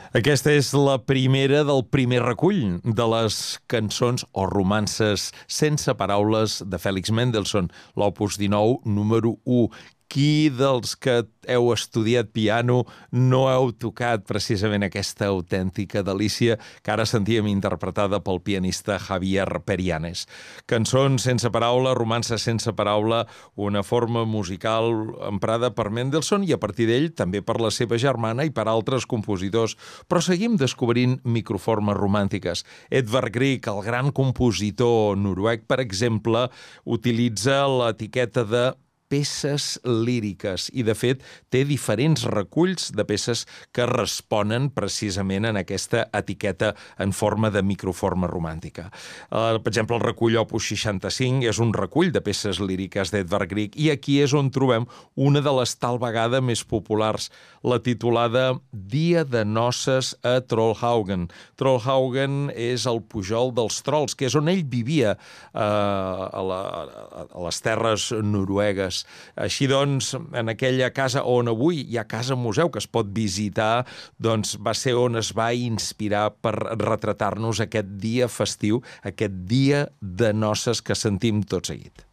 Aquesta és la primera del primer recull de les cançons o romances sense paraules de Félix Mendelssohn, l'Opus 19, número 1. Qui dels que heu estudiat piano no heu tocat precisament aquesta autèntica delícia que ara sentíem interpretada pel pianista Javier Perianes? Cançons sense paraula, romances sense paraula, una forma musical emprada per Mendelssohn i a partir d'ell també per la seva germana i per altres compositors. Però seguim descobrint microformes romàntiques. Edvard Grieg, el gran compositor noruec, per exemple, utilitza l'etiqueta de peces líriques i, de fet, té diferents reculls de peces que responen precisament en aquesta etiqueta en forma de microforma romàntica. Per exemple, el recull Opus 65 és un recull de peces líriques d'Edvard Grieg i aquí és on trobem una de les tal vegada més populars, la titulada Dia de noces a Trollhaugen. Trollhaugen és el pujol dels trolls, que és on ell vivia a les terres noruegues. Així doncs, en aquella casa on avui hi ha casa museu que es pot visitar, doncs va ser on es va inspirar per retratar-nos aquest dia festiu, aquest dia de noces que sentim tot seguit.